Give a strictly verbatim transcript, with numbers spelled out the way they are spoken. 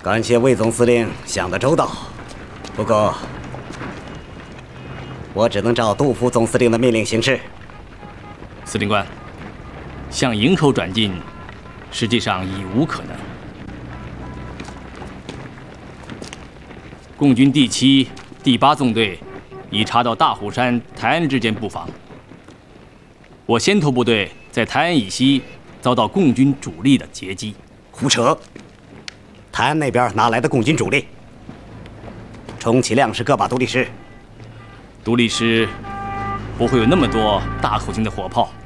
感谢魏总司令想得周到，不过我只能照杜副总司令的命令行事。 司令官，向营口转进，实际上已无可能。共军第七、第八纵队已查到大虎山、台安之间布防。我先头部队在台安以西遭到共军主力的截击。 胡扯！台安那边哪来的共军主力？充其量是个把独立师。 独立师不会有那么多大口径的火炮。